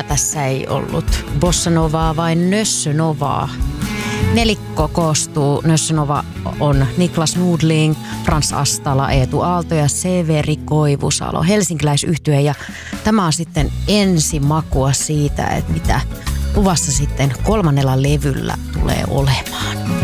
Enää tässä ei ollut bossanovaa vai nössönovaa. Nelikko koostuu. Nössönova on Niklas Nudling, Frans Astala, Eetu Aalto ja Severi Koivusalo, helsinkiläisyhtye. Ja tämä on sitten ensimakua siitä, että mitä luvassa sitten 3. levyllä tulee olemaan.